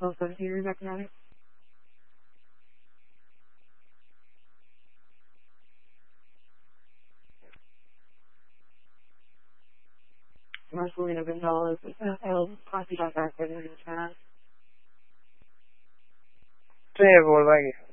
Bill 17 Rebecca County. Marcelina Gonzalez, Coffee Dot Back, China. Sí, बोल भाई